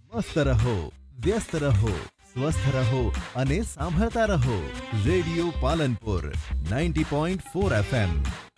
મસ્ત રહો, વ્યસ્ત રહો, સ્વસ્થ રહો અને સાંભળતા રહો. Radio Palanpur 90.4 FM.